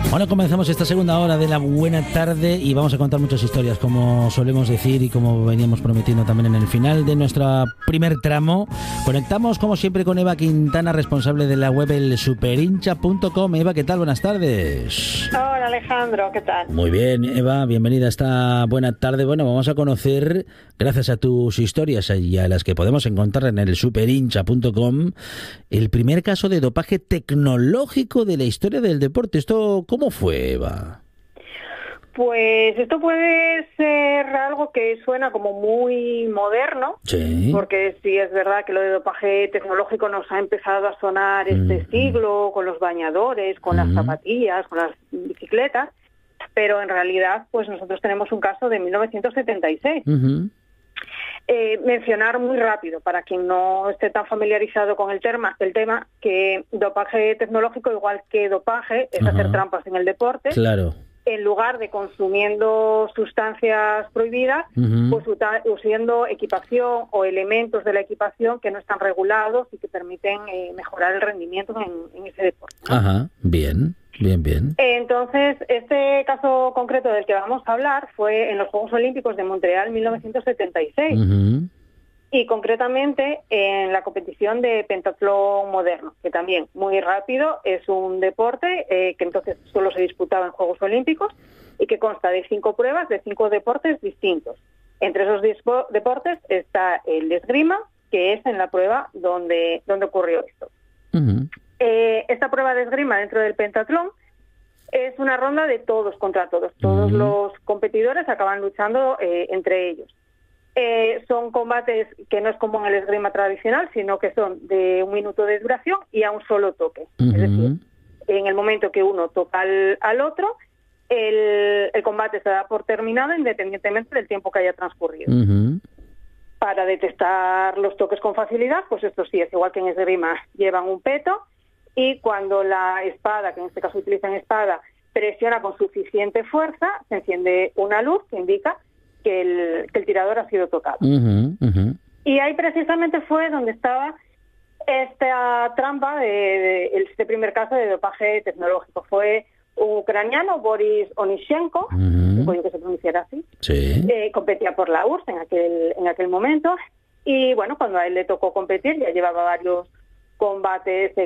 Bueno, comenzamos esta segunda hora de la buena tarde y vamos a contar muchas historias, como solemos decir y como veníamos prometiendo también en el final de nuestro primer tramo. Conectamos, como siempre, con Eva Quintana, responsable de la web elsuperincha.com. Eva, ¿qué tal? Buenas tardes. Hola, Alejandro, ¿qué tal? Muy bien, Eva, bienvenida a esta buena tarde. Bueno, vamos a conocer, gracias a tus historias y a las que podemos encontrar en elsuperincha.com, el primer caso de dopaje tecnológico de la historia del deporte. ¿Esto cómo fue, Eva? Pues esto puede ser algo que suena como muy moderno, Sí. porque sí es verdad que lo de dopaje tecnológico nos ha empezado a sonar este siglo, con los bañadores, con las zapatillas, con las bicicletas, pero en realidad pues nosotros tenemos un caso de 1976. Mencionar muy rápido, para quien no esté tan familiarizado con el tema, que dopaje tecnológico, igual que dopaje, es hacer trampas en el deporte. Claro. En lugar de consumiendo sustancias prohibidas, pues usando equipación o elementos de la equipación que no están regulados y que permiten mejorar el rendimiento en ese deporte, ¿no? Ajá, bien. Entonces, este caso concreto del que vamos a hablar fue en los Juegos Olímpicos de Montreal 1976. Y concretamente en la competición de pentatlón moderno, que también muy rápido, es un deporte que entonces solo se disputaba en Juegos Olímpicos y que consta de 5 pruebas de 5 deportes distintos. Entre esos deportes está el esgrima, que es en la prueba donde ocurrió esto. Esta prueba de esgrima dentro del pentatlón es una ronda de todos contra todos. Todos los competidores acaban luchando entre ellos. Son combates que no es como en el esgrima tradicional, sino que son de 1 minuto de duración y a un solo toque. Es decir, en el momento que uno toca al otro, el combate se da por terminado independientemente del tiempo que haya transcurrido. Para detectar los toques con facilidad, pues esto sí, es igual que en esgrima, llevan un peto y cuando la espada, que en este caso utilizan espada, presiona con suficiente fuerza, se enciende una luz que indica que el tirador ha sido tocado. Y ahí precisamente fue donde estaba esta trampa de este primer caso de dopaje tecnológico. Fue un ucraniano, Boris Onyshenko, supongo que se pronunciara así, competía por la URSS en aquel momento, y bueno, cuando a él le tocó competir, ya llevaba varios combates